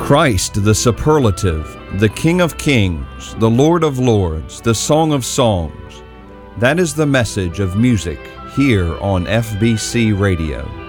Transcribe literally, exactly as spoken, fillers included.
Christ the superlative, the King of kings, the Lord of lords, the Song of songs. That is the message of music here on F B C Radio.